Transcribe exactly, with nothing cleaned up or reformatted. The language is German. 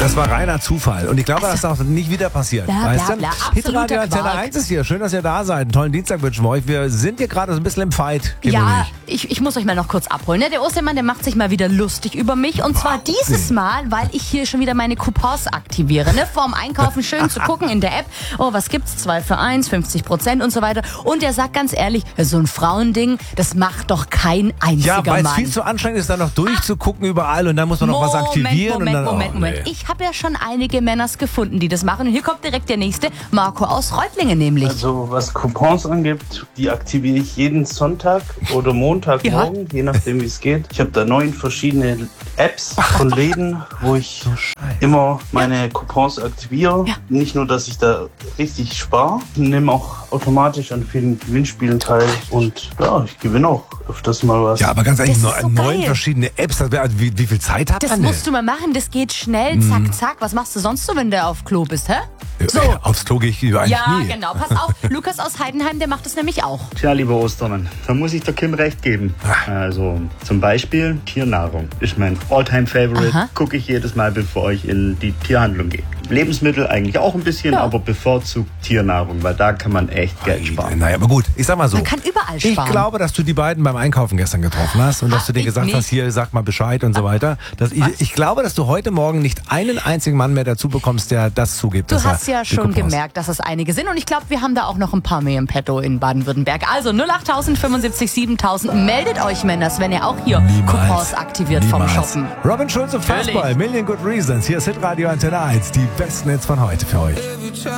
Das war reiner Zufall. Und ich glaube, das ist auch nicht wieder passiert. Bla, weißt bla, du? bla. Hitradio Absoluter Antenne Quark. eins ist hier. Schön, dass ihr da seid. Einen tollen Dienstag wünschen wir euch. Wir sind hier gerade so ein bisschen im Fight. Kim und Ja, ich. ich, ich muss euch mal noch kurz abholen. Ne? Der Ostermann, der macht sich mal wieder lustig über mich. Und zwar dieses Mal, weil ich hier schon wieder meine Coupons aktiviere. Ne? Vorm Einkaufen schön zu gucken in der App. Oh, was gibt's? zwei für eins, fünfzig Prozent und so weiter. Und er sagt ganz ehrlich, so ein Frauending, das macht doch kein einziger Ja, weil es Mann. viel zu anstrengend ist, da noch durchzugucken überall und dann muss man noch was aktivieren. Moment, und dann, Moment, oh, Moment. nee. Ich habe ja schon einige Männers gefunden, die das machen. Und hier kommt direkt der nächste, Marco aus Reutlingen nämlich. Also was Coupons angibt, die aktiviere ich jeden Sonntag oder Montagmorgen, je nachdem wie es geht. Ich habe da neun verschiedene Apps von Läden, wo ich immer meine Coupons aktiviere. Ja. Nicht nur, dass ich da richtig spare, nehme auch automatisch an vielen Gewinnspielen teil und ja, ich gewinne auch öfters mal was. Ja, aber ganz ehrlich, Das neun, ist so neun geil. verschiedene Apps, das wär, also wie, wie viel Zeit hat Das man denn? musst du mal machen, das geht schnell, zack, zack. Was machst du sonst so, wenn du auf Klo bist, hä? So. Äh, Aufs Klo gehe ich eigentlich Ja, nie. genau. Pass auf, Lukas aus Heidenheim, der macht das nämlich auch. Tja, lieber Ostermann, da muss ich der Kim recht geben. Also zum Beispiel Tiernahrung ist mein All-Time-Favorite. Aha. Gucke ich jedes Mal, bevor ich in die Tierhandlung gehe. Lebensmittel eigentlich auch ein bisschen, Ja. aber bevorzugt Tiernahrung, weil da kann man echt Geld sparen. Naja, aber gut, ich sag mal so. Man kann überall Ich sparen. glaube, dass du die beiden beim Einkaufen gestern getroffen hast und dass Ah, du denen ich gesagt nicht. hast, hier, sag mal Bescheid und so weiter. Dass ich, ich glaube, dass du heute Morgen nicht einen einzigen Mann mehr dazu bekommst, der das zugibt. Du dass hast er ja die schon Coupons- gemerkt, dass es einige sind. Und ich glaube, wir haben da auch noch ein paar mehr im Petto in Baden-Württemberg. Also null achttausend fünfundsiebzig siebentausend. Meldet euch, Männers, wenn ihr auch hier Niemals. Coupons aktiviert vom Niemals. Shoppen. Robin Schulz und Natürlich. Fuzzball, Million Good Reasons. Hier ist Hitradio Antenne eins. Die besten Hits von heute für euch.